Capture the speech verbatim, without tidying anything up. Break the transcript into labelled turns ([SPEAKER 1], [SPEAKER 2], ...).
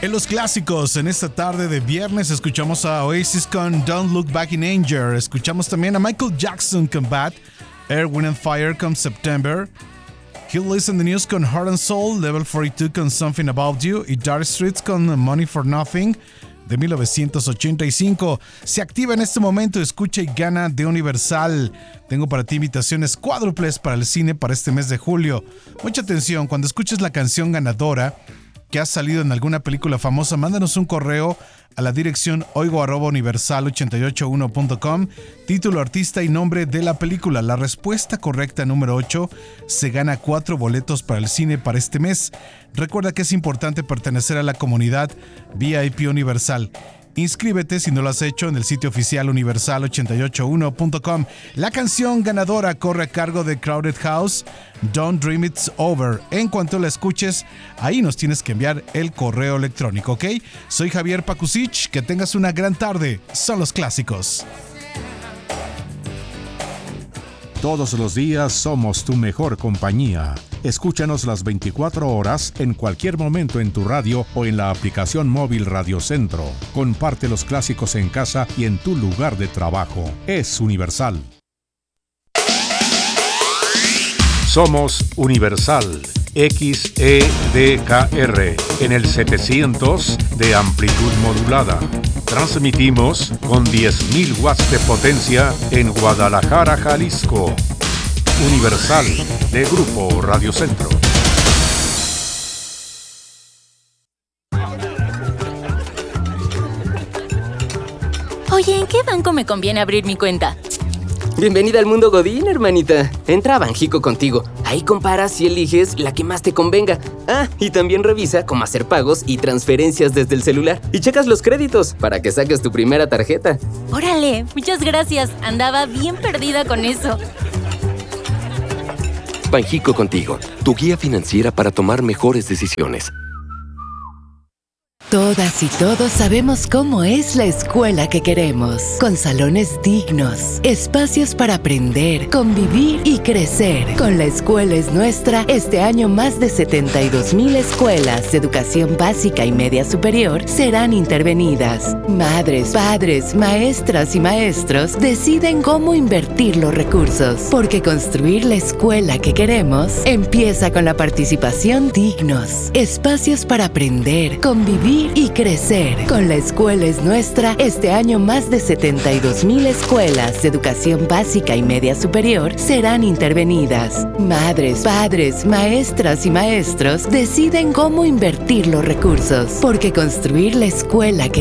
[SPEAKER 1] En los clásicos, en esta tarde de viernes, escuchamos a Oasis con Don't Look Back in Anger. Escuchamos también a Michael Jackson con Bad, Air, Wind and Fire con September, He'll Listen the News con Heart and Soul, Level cuarenta y dos con Something About You y Dire Straits con Money for Nothing de mil novecientos ochenta y cinco. Se activa en este momento Escucha y Gana de Universal. Tengo para ti invitaciones cuádruples para el cine para este mes de julio. Mucha atención, cuando escuches la canción ganadora que ha salido en alguna película famosa, mándanos un correo a la dirección oigo arroba universal ochenta y ocho uno punto com, título, artista y nombre de la película. La respuesta correcta, número ocho, se gana cuatro boletos para el cine para este mes. Recuerda que es importante pertenecer a la comunidad V I P Universal. Inscríbete si no lo has hecho en el sitio oficial universal ochenta y ocho uno punto com. La canción ganadora corre a cargo de Crowded House, Don't Dream It's Over. En cuanto la escuches, ahí nos tienes que enviar el correo electrónico, ¿ok? Soy Javier Pakusich, que tengas una gran tarde. Son los clásicos.
[SPEAKER 2] Todos los días somos tu mejor compañía. Escúchanos las veinticuatro horas en cualquier momento en tu radio o en la aplicación móvil Radio Centro. Comparte los clásicos en casa y en tu lugar de trabajo. Es Universal. Somos Universal X E D K R en el setecientos de amplitud modulada. Transmitimos con diez mil watts de potencia en Guadalajara, Jalisco. Universal de Grupo Radio Centro.
[SPEAKER 3] Oye, ¿en qué banco me conviene abrir mi cuenta?
[SPEAKER 4] Bienvenida al mundo Godín, hermanita. Entra a Banjico Contigo. Ahí comparas y eliges la que más te convenga. Ah, y también revisa cómo hacer pagos y transferencias desde el celular. Y checas los créditos para que saques tu primera tarjeta.
[SPEAKER 3] ¡Órale! Muchas gracias. Andaba bien perdida con eso.
[SPEAKER 5] Banjico Contigo, tu guía financiera para tomar mejores decisiones.
[SPEAKER 6] Todas y todos sabemos cómo es la escuela que queremos, con salones dignos, espacios para aprender, convivir y crecer. Con La Escuela es Nuestra, este año más de setenta y dos mil escuelas de educación básica y media superior serán intervenidas. Madres, padres, maestras y maestros deciden cómo invertir los recursos, porque construir la escuela que queremos empieza con la participación. Dignos, espacios para aprender, convivir y crecer. Con La Escuela es Nuestra, este año más de setenta y dos mil escuelas de educación básica y media superior serán intervenidas. Madres, padres, maestras y maestros deciden cómo invertir los recursos, porque construir la escuela que